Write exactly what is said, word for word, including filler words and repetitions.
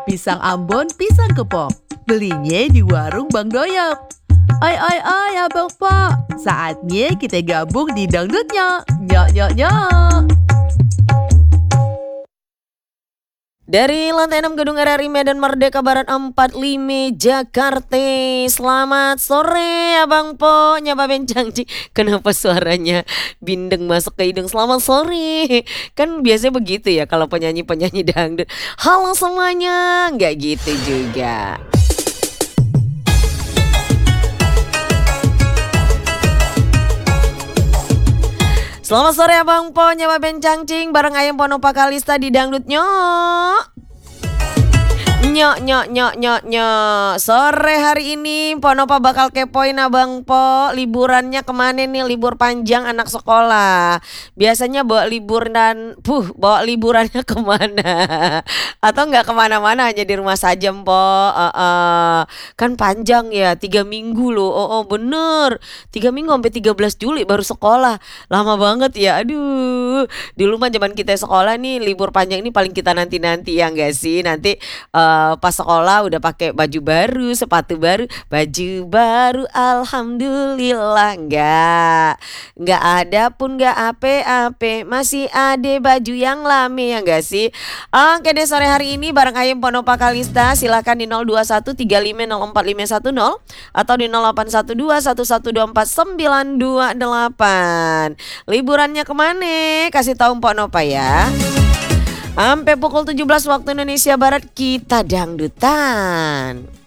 Pisang Ambon, pisang kepok. Belinya di warung Bang Doyok. Oi oi oi abang po, saatnya kita gabung di dangdutnya. Nyok nyok nyok. Dari lantai enam Gedung R R I Medan Merdeka Barat empat puluh lima Jakarta. Selamat sore Abang Po, Nyapa Bencangci. Kenapa suaranya bindeng masuk ke hidung? Selamat sore. Kan biasanya begitu ya kalau penyanyi-penyanyi dangdut. Halo semuanya, nggak gitu juga. Selamat sore Abang Po, Nyawa Bencangcing bareng Ayam Ponopa Kalista di Dangdut Nyok. Nyok nyok nyok nyok nyok. Sore hari ini Ponopa bakal kepoin Abang Po, liburannya kemana nih, libur panjang anak sekolah. Biasanya bawa libur dan puh bawa liburannya kemana? Atau nggak kemana-mana, hanya di rumah saja Po. uh, uh. Kan panjang ya, tiga minggu loh. Oh, oh bener, tiga minggu sampai tiga belas Juli baru sekolah. Lama banget ya, aduh. Dulu mah zaman kita sekolah nih, libur panjang ini paling kita nanti-nanti ya nggak sih? Nanti uh, pas sekolah udah pakai baju baru, sepatu baru, baju baru, alhamdulillah. Nggak nggak ada pun nggak ape-ape, masih ada baju yang lama ya nggak sih? Oke deh, sore hari ini bareng Ayam Ponopa Kalista. Silahkan di nol dua satu tiga lima nol empat lima satu nol atau di nol delapan satu dua satu satu dua empat sembilan dua delapan. Liburannya kemana? Kasih tahu Ponopa ya. Sampai pukul tujuh belas waktu Indonesia Barat kita dangdutan.